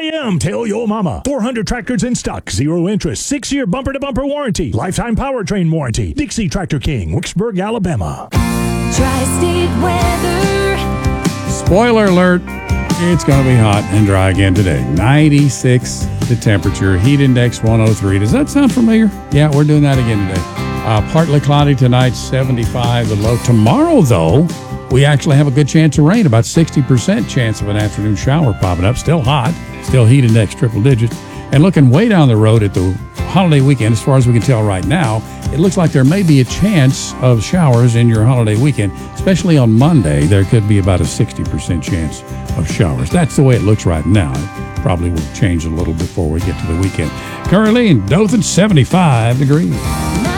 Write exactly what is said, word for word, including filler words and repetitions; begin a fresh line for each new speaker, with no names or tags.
I am. Tell your mama. four hundred tractors in stock. Zero interest. Six-year bumper-to-bumper warranty. Lifetime powertrain warranty. Dixie Tractor King, Wicksburg, Alabama.
Tri-State weather.
Spoiler alert. It's going to be hot and dry again today. ninety-six the temperature. Heat index one oh three. Does that sound familiar? Yeah, we're doing that again today. Uh, partly cloudy tonight, seventy-five the low. Tomorrow, though, we actually have a good chance of rain. About sixty percent chance of an afternoon shower popping up. Still hot. Still heat index triple digits. And looking way down the road at the holiday weekend, as far as we can tell right now, it looks like there may be a chance of showers in your holiday weekend, especially on Monday. There could be about a sixty percent chance of showers. That's the way it looks right now. It probably will change a little before we get to the weekend. Currently in Dothan, seventy-five degrees.